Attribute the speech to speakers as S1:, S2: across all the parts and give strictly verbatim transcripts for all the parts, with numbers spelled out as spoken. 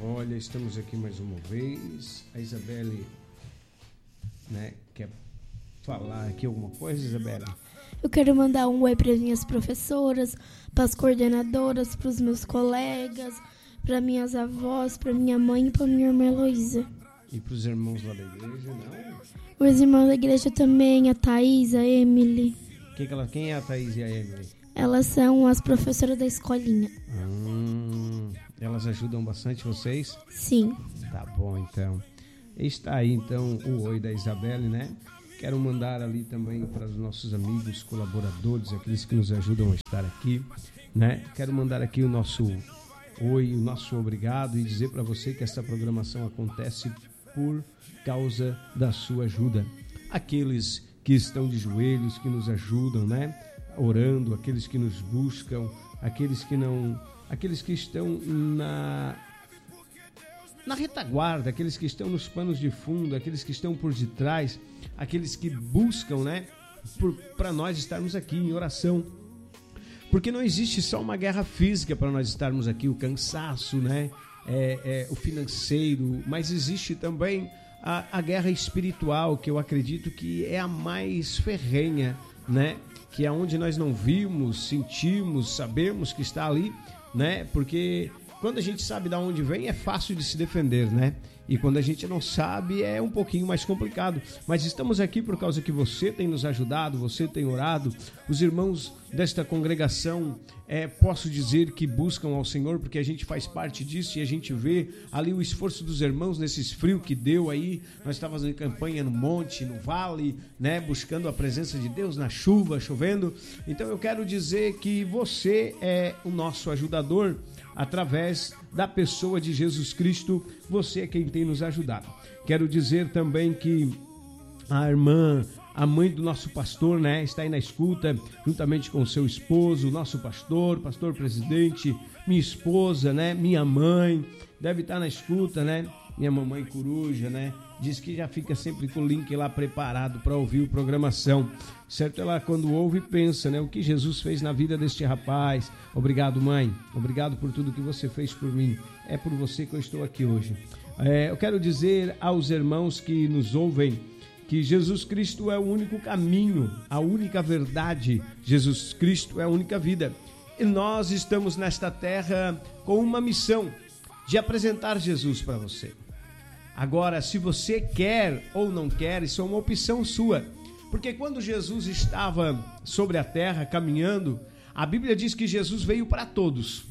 S1: Olha, estamos aqui mais uma vez. A Isabelle, né, quer falar aqui alguma coisa, Isabelle?
S2: Eu quero mandar um oi para as minhas professoras, para as coordenadoras, para os meus colegas, para minhas avós, para minha mãe e para minha irmã Heloísa.
S1: E para os irmãos lá da igreja, não?
S2: Os irmãos da igreja também, a Thaís, a Emily.
S1: Que que ela, quem é a Thaís e a Emily?
S2: Elas são as professoras da escolinha.
S1: Hum, elas ajudam bastante vocês?
S2: Sim.
S1: Tá bom, então. Está aí, então, o oi da Isabelle, né? Quero mandar ali também para os nossos amigos, colaboradores, aqueles que nos ajudam a estar aqui, né? Quero mandar aqui o nosso oi, o nosso obrigado e dizer para você que esta programação acontece por causa da sua ajuda. Aqueles que estão de joelhos, que nos ajudam, né? Orando, aqueles que nos buscam, aqueles que não, aqueles que estão na na retaguarda, aqueles que estão nos panos de fundo, aqueles que estão por detrás, aqueles que buscam, né, para nós estarmos aqui em oração. Porque não existe só uma guerra física para nós estarmos aqui, o cansaço, né, é, é, o financeiro, mas existe também a, a guerra espiritual, que eu acredito que é a mais ferrenha, né, que é onde nós não vimos, sentimos, sabemos que está ali, né, porque quando a gente sabe de onde vem, é fácil de se defender, né? E quando a gente não sabe, é um pouquinho mais complicado. Mas estamos aqui por causa que você tem nos ajudado, você tem orado. Os irmãos desta congregação, é, posso dizer que buscam ao Senhor, porque a gente faz parte disso e a gente vê ali o esforço dos irmãos nesses frios que deu aí. Nós estávamos em campanha no monte, no vale, né? Buscando a presença de Deus na chuva, chovendo. Então eu quero dizer que você é o nosso ajudador. Através da pessoa de Jesus Cristo, você é quem tem nos ajudado. Quero dizer também que a irmã, a mãe do nosso pastor, né, está aí na escuta, juntamente com o seu esposo, nosso pastor, pastor presidente, minha esposa, né, minha mãe, deve estar na escuta, né, minha mamãe coruja, né, diz que já fica sempre com o link lá preparado para ouvir a programação, certo? Ela quando ouve pensa, né, o que Jesus fez na vida deste rapaz. Obrigado, mãe, obrigado por tudo que você fez por mim, é por você que eu estou aqui hoje. É, eu quero dizer aos irmãos que nos ouvem que Jesus Cristo é o único caminho, a única verdade, Jesus Cristo é a única vida. E nós estamos nesta terra com uma missão de apresentar Jesus para você. Agora, se você quer ou não quer, isso é uma opção sua. Porque quando Jesus estava sobre a terra, caminhando, a Bíblia diz que Jesus veio para todos.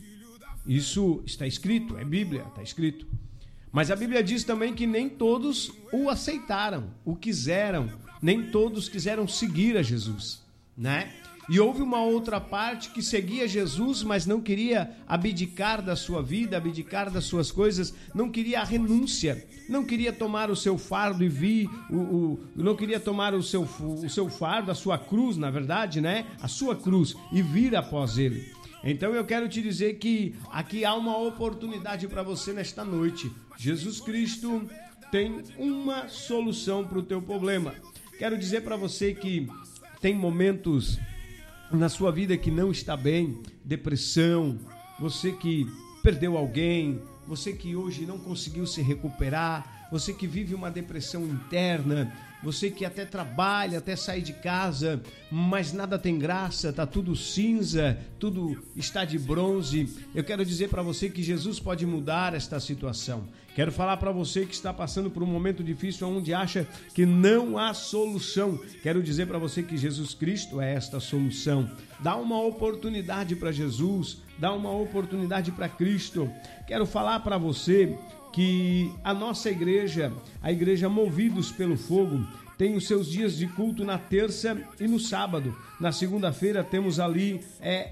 S1: Isso está escrito, é Bíblia, está escrito. Mas a Bíblia diz também que nem todos o aceitaram, o quiseram, nem todos quiseram seguir a Jesus, né? E houve uma outra parte que seguia Jesus, mas não queria abdicar da sua vida, abdicar das suas coisas, não queria a renúncia, não queria tomar o seu fardo e vir, o, o, não queria tomar o seu, o seu fardo, a sua cruz, na verdade, né? A sua cruz e vir após ele. Então eu quero te dizer que aqui há uma oportunidade para você nesta noite. Jesus Cristo tem uma solução para o teu problema. Quero dizer para você que tem momentos na sua vida que não está bem, depressão, você que perdeu alguém, você que hoje não conseguiu se recuperar, você que vive uma depressão interna, você que até trabalha, até sai de casa, mas nada tem graça, está tudo cinza, tudo está de bronze. Eu quero dizer para você que Jesus pode mudar esta situação. Quero falar para você que está passando por um momento difícil, onde acha que não há solução. Quero dizer para você que Jesus Cristo é esta solução. Dá uma oportunidade para Jesus, dá uma oportunidade para Cristo. Quero falar para você que a nossa igreja, a igreja Movidos pelo Fogo, tem os seus dias de culto na terça e no sábado. Na segunda-feira temos ali é,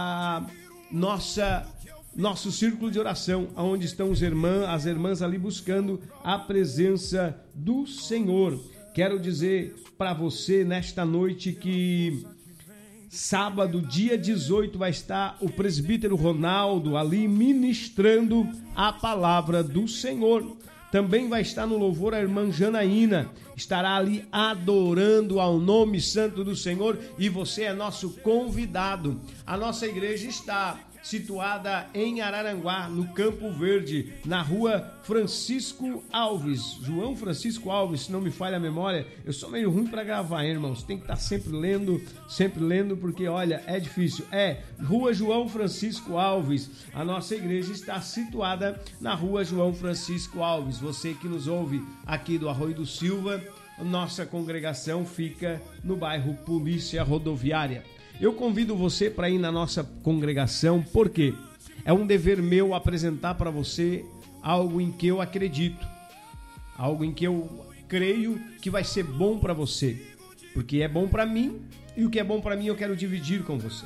S1: a nossa, nosso círculo de oração, onde estão os irmãs, as irmãs ali buscando a presença do Senhor. Quero dizer para você nesta noite que sábado, dia dezoito, vai estar o presbítero Ronaldo ali ministrando a palavra do Senhor. Também vai estar no louvor a irmã Janaína, estará ali adorando ao nome santo do Senhor e você é nosso convidado. A nossa igreja está situada em Araranguá, no Campo Verde, na rua Francisco Alves. João Francisco Alves, se não me falha a memória. Eu sou meio ruim para gravar, hein, irmãos? Tem que estar sempre lendo, sempre lendo, porque, olha, é difícil. É, rua João Francisco Alves. A nossa igreja está situada na rua João Francisco Alves. Você que nos ouve aqui do Arroio do Silva, nossa congregação fica no bairro Polícia Rodoviária. Eu convido você para ir na nossa congregação, porque é um dever meu apresentar para você algo em que eu acredito, algo em que eu creio que vai ser bom para você, porque é bom para mim e o que é bom para mim eu quero dividir com você.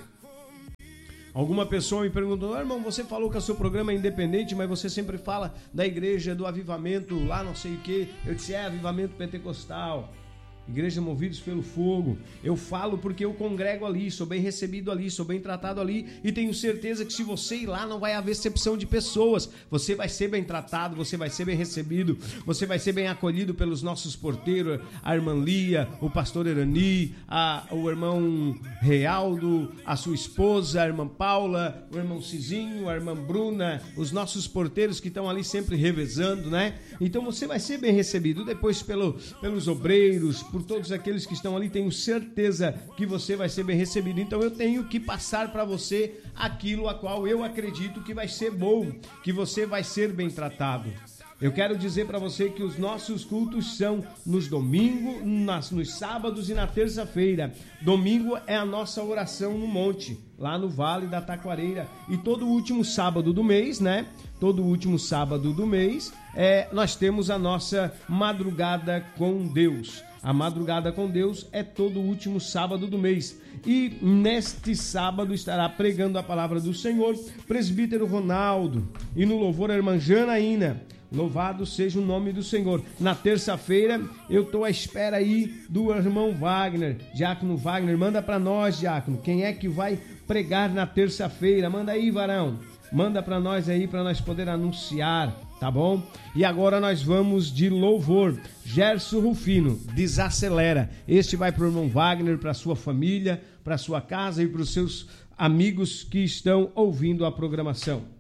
S1: Alguma pessoa me perguntou: oh, irmão, você falou que o seu programa é independente, mas você sempre fala da igreja, do avivamento, lá não sei o que. Eu disse: é, avivamento pentecostal. Igreja Movidos pelo Fogo. Eu falo porque eu congrego ali, sou bem recebido ali, sou bem tratado ali, e tenho certeza que se você ir lá não vai haver exceção de pessoas. Você vai ser bem tratado, você vai ser bem recebido, você vai ser bem acolhido pelos nossos porteiros, a irmã Lia, o pastor Erani, a, o irmão Realdo, a sua esposa, a irmã Paula, o irmão Cizinho, a irmã Bruna, os nossos porteiros que estão ali sempre revezando, né? Então você vai ser bem recebido. Depois pelo, pelos obreiros, por todos aqueles que estão ali, tenho certeza que você vai ser bem recebido. Então eu tenho que passar para você aquilo a qual eu acredito que vai ser bom, que você vai ser bem tratado. Eu quero dizer para você que os nossos cultos são nos domingos, nas, nos sábados e na terça-feira. Domingo é a nossa oração no monte, lá no Vale da Taquareira. E todo último sábado do mês, né? Todo último sábado do mês, é, nós temos a nossa madrugada com Deus. A madrugada com Deus é todo último sábado do mês. E neste sábado estará pregando a palavra do Senhor presbítero Ronaldo. E no louvor a irmã Janaína. Louvado seja o nome do Senhor. Na terça-feira eu estou à espera aí do irmão Wagner. Diácono Wagner, manda para nós, diácono. Quem é que vai pregar na terça-feira? Manda aí, varão. Manda para nós aí, para nós poder anunciar, tá bom? E agora nós vamos de louvor. Gerson Rufino, Desacelera. Este vai para o irmão Wagner, para sua família, para sua casa e para os seus amigos que estão ouvindo a programação.